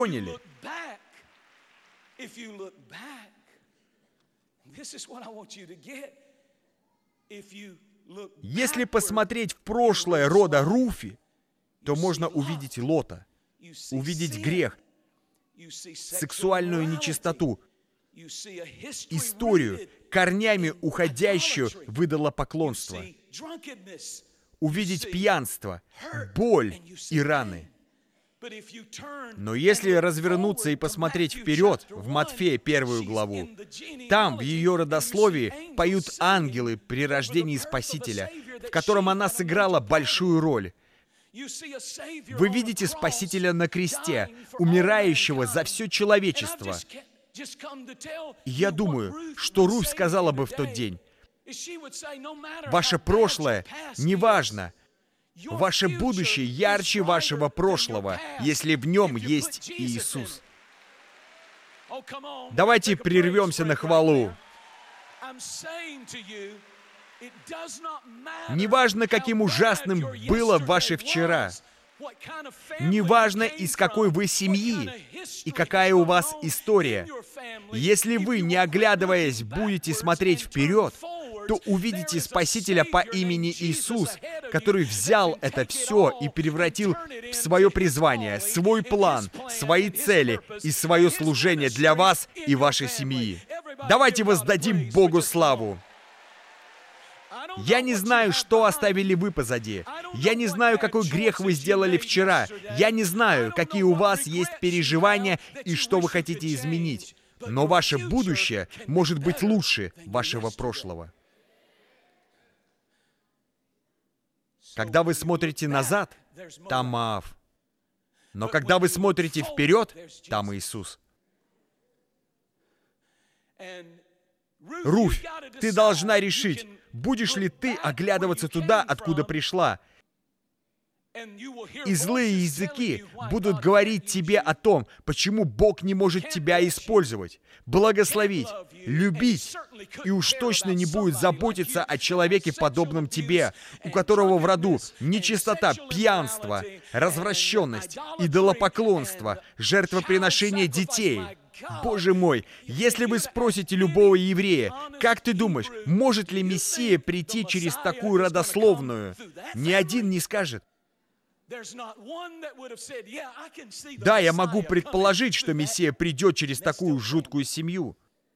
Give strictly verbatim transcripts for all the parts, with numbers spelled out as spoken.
поняли. Если посмотреть в прошлое рода Руфи, то можно увидеть Лота, увидидеть грех, сексуальную нечистоту, историю, корнями уходящую в идолопоклонство, увидеть пьянство, боль и раны. Но если развернуться и посмотреть вперед, в Матфея первую главу, там, в ее родословии, поют ангелы при рождении Спасителя, в котором она сыграла большую роль. Вы видите Спасителя на кресте, умирающего за все человечество. И я думаю, что Руфь сказала бы в тот день: «Ваше прошлое неважно. Ваше будущее ярче вашего прошлого, если в нем есть Иисус». Давайте прервемся на хвалу. Неважно, каким ужасным было ваше вчера, неважно, из какой вы семьи и какая у вас история, если вы, не оглядываясь, будете смотреть вперед, то увидите Спасителя по имени Иисус, который взял это все и превратил в свое призвание, свой план, свои цели и свое служение для вас и вашей семьи. Давайте воздадим Богу славу. Я не знаю, что оставили вы позади. Я не знаю, какой грех вы сделали вчера. Я не знаю, какие у вас есть переживания и что вы хотите изменить. Но ваше будущее может быть лучше вашего прошлого. Когда вы смотрите назад, там Моав. Но когда вы смотрите вперед, там Иисус. Руфь, ты должна решить, будешь ли ты оглядываться туда, откуда пришла. И злые языки будут говорить тебе о том, почему Бог не может тебя использовать, благословить, любить, и уж точно не будет заботиться о человеке, подобном тебе, у которого в роду нечистота, пьянство, развращенность, идолопоклонство, жертвоприношение детей. Боже мой, если вы спросите любого еврея, как ты думаешь, может ли Мессия прийти через такую родословную, ни один не скажет: да, я могу предположить, что Мессия придет через такую жуткую семью.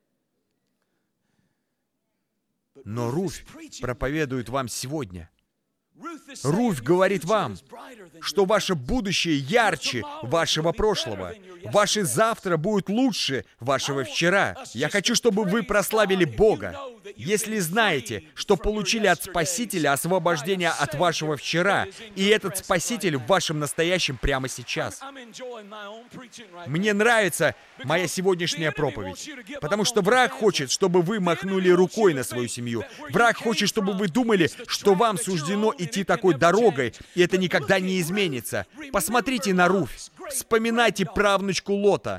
Но Руфь проповедует вам сегодня. Руфь говорит вам, что ваше будущее ярче вашего прошлого. Ваше завтра будет лучше вашего вчера. Я хочу, чтобы вы прославили Бога. Если знаете, что получили от Спасителя освобождение от вашего вчера, и этот Спаситель в вашем настоящем прямо сейчас. Мне нравится моя сегодняшняя проповедь, потому что враг хочет, чтобы вы махнули рукой на свою семью. Враг хочет, чтобы вы думали, что вам суждено идти такой дорогой, и это никогда не изменится. Посмотрите на Руфь. Вспоминайте правнучку Лота.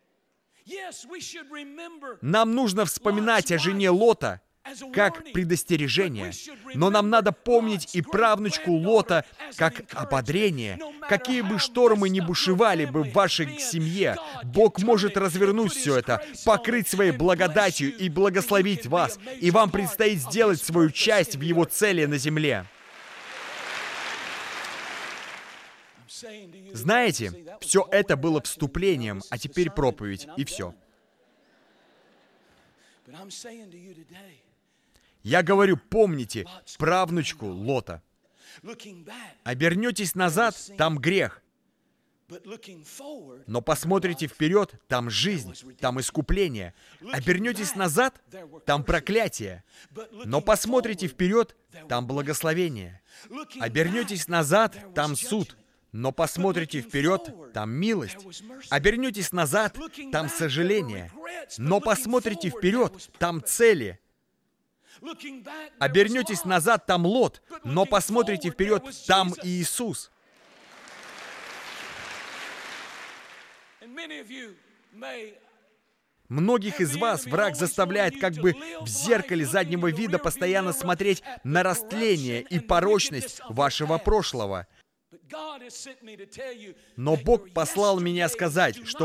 Нам нужно вспоминать о жене Лота как предостережение, но нам надо помнить и правнучку Лота как ободрение. Какие бы штормы ни бушевали бы в вашей семье, Бог может развернуть все это, покрыть своей благодатью и благословить вас, и вам предстоит сделать свою часть в Его цели на земле. Знаете, все это было вступлением, а теперь проповедь, и все. Я говорю, помните правнучку Лота. Обернетесь назад, там грех. Но посмотрите вперед, там жизнь, там искупление. Обернетесь назад, там проклятие. Но посмотрите вперед, там благословение. Обернетесь назад, там суд. Но посмотрите вперед, там милость. Обернетесь назад, там сожаление. Но посмотрите вперед, там цели. Обернетесь назад, там Лот. Но посмотрите вперед, там Иисус. Многих из вас враг заставляет как бы в зеркале заднего вида постоянно смотреть на растление и порочность вашего прошлого. Но Бог послал меня сказать, что